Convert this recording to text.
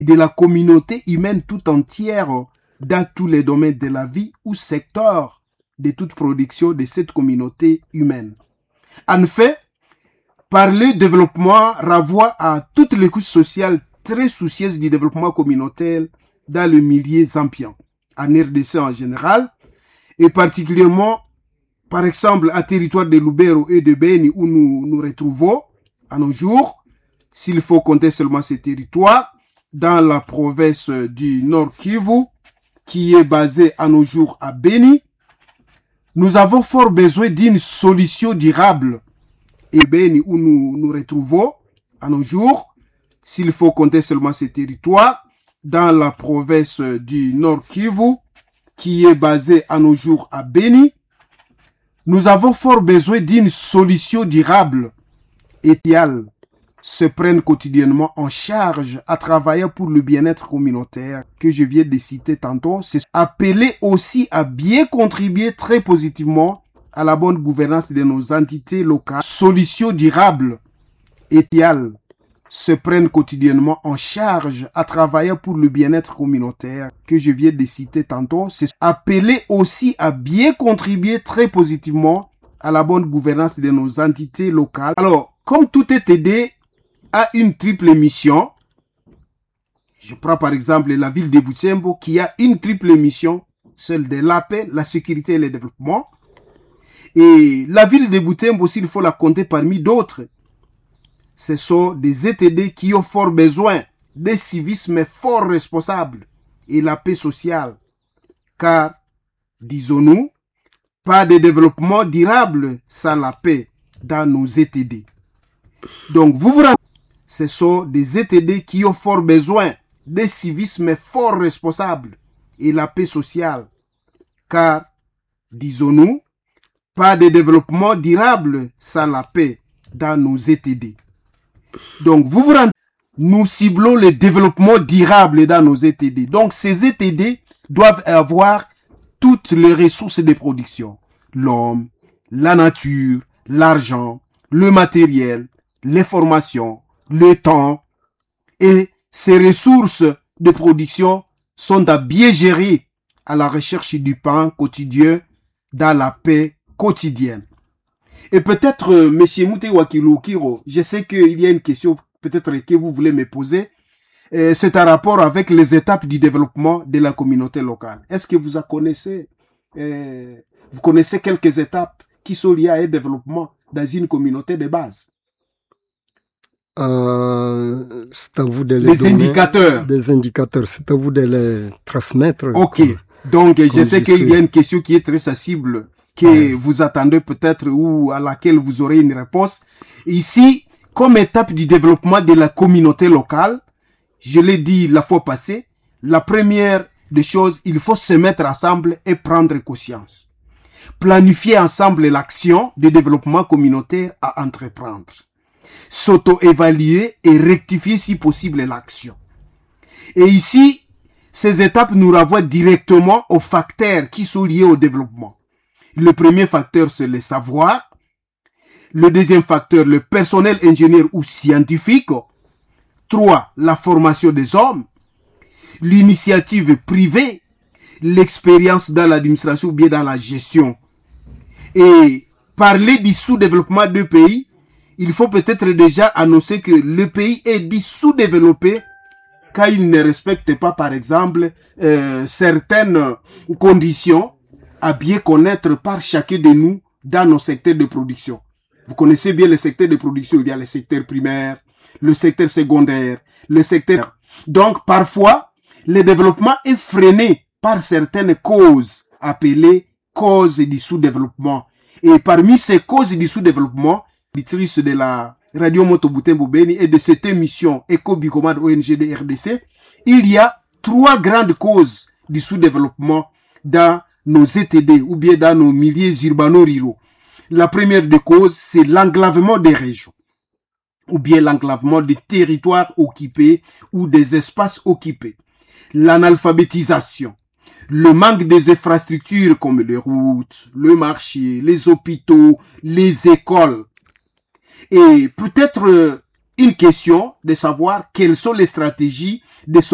de la communauté humaine tout entière dans tous les domaines de la vie ou secteurs de toute production de cette communauté humaine. En fait, parler développement renvoie à toutes les couches sociales très soucieuses du développement communautaire dans le milieu zambian, en RDC en général, et particulièrement, par exemple, à territoire de Lubero et de Beni où nous nous retrouvons à nos jours, s'il faut compter seulement ces territoires, dans la province du Nord Kivu, qui est basée à nos jours à Beni, nous avons fort besoin d'une solution durable. Et Beni où nous nous retrouvons à nos jours, s'il faut compter seulement ces territoires, dans la province du Nord Kivu, qui est basée à nos jours à Beni, nous avons fort besoin d'une solution durable et idéale se prennent quotidiennement en charge à travailler pour le bien-être communautaire que je viens de citer tantôt. C'est appeler aussi à bien contribuer très positivement à la bonne gouvernance de nos entités locales. Solutions durables et idéales se prennent quotidiennement en charge à travailler pour le bien-être communautaire que je viens de citer tantôt. C'est appeler aussi à bien contribuer très positivement à la bonne gouvernance de nos entités locales. Alors, comme tout est aidé à une triple mission, je prends par exemple la ville de Butembo qui a une triple mission, celle de la paix, la sécurité et le développement. Et la ville de Butembo aussi, il faut la compter parmi d'autres. Ce sont des ETD qui ont fort besoin des civismes fort responsables et la paix sociale. Car, disons-nous, pas de développement durable sans la paix dans nos ETD. Donc, vous vous rendez, ce sont des ETD qui ont fort besoin des civismes fort responsables et la paix sociale. Car, disons-nous, pas de développement durable sans la paix dans nos ETD. Donc, vous vous rendez, nous ciblons le développement durable dans nos ETD. Donc, ces ETD doivent avoir toutes les ressources de production. L'homme, la nature, l'argent, le matériel, les formations, le temps. Et ces ressources de production sont à bien gérer à la recherche du pain quotidien dans la paix quotidienne. Et peut-être, Monsieur Mouté Wakilokiro, je sais qu'il y a une question peut-être que vous voulez me poser. C'est un rapport avec les étapes du développement de la communauté locale. Est-ce que vous en connaissez? Vous connaissez quelques étapes qui sont liées à un développement dans une communauté de base? C'est à vous de les donner. Indicateurs. Des indicateurs, c'est à vous de les transmettre. Ok. Donc, je sais qu'il y a une question qui est très sensible, que vous attendez peut-être ou à laquelle vous aurez une réponse. Ici, comme étape du développement de la communauté locale, je l'ai dit la fois passée, la première des choses, il faut se mettre ensemble et prendre conscience. Planifier ensemble l'action de développement communautaire à entreprendre. S'auto-évaluer et rectifier si possible l'action. Et ici, ces étapes nous renvoient directement aux facteurs qui sont liés au développement. Le premier facteur, c'est le savoir. Le deuxième facteur, le personnel ingénieur ou scientifique. 3. La formation des hommes. L'initiative privée. L'expérience dans l'administration ou bien dans la gestion. Et parler du sous-développement de pays, il faut peut-être déjà annoncer que le pays est dit sous-développé quand il ne respecte pas, par exemple, certaines conditions à bien connaître par chacun de nous dans nos secteurs de production. Vous connaissez bien les secteurs de production, il y a le secteur primaire, le secteur secondaire, le secteur... Donc, parfois, le développement est freiné par certaines causes appelées causes du sous-développement. Et parmi ces causes du sous-développement, l'éditrice de la Radio Moto Butembo Beni et de cette émission Eco Bicomad ONG de RDC, il y a 3 grandes causes du sous-développement dans nos ETD ou bien dans nos milieux urbano-ruraux. La première des causes, c'est l'enclavement des régions ou bien l'enclavement des territoires occupés ou des espaces occupés. L'analphabétisation, le manque des infrastructures comme les routes, le marché, les hôpitaux, les écoles. Et peut-être une question de savoir quelles sont les stratégies de